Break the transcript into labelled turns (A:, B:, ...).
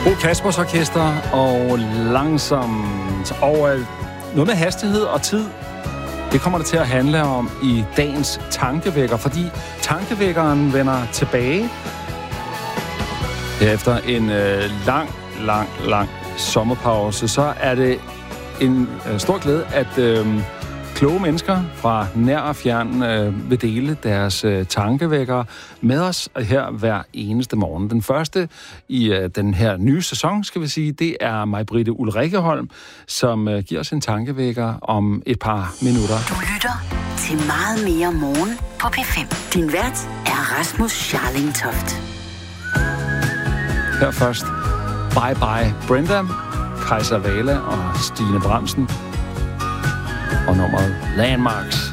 A: Bo Kaspers Orkester og langsomt over noget med hastighed og tid. Det kommer det til at handle om i dagens tankevækker, fordi tankevækkeren vender tilbage efter en lang sommerpause. Så er det en stor glæde, at kloge mennesker fra nær og fjern vil dele deres tankevækker med os her hver eneste morgen. Den første i den her nye sæson, skal vi sige, det er Maj-Britte Ulrikkeholm, som giver os en tankevækker om et par minutter.
B: Du lytter til Meget mere morgen på P5. Din vært er Rasmus Scharling Toft.
A: Her først Bye Bye Brenda, Kajsa Wala og Stine Bramsen og nummeret Landmarks.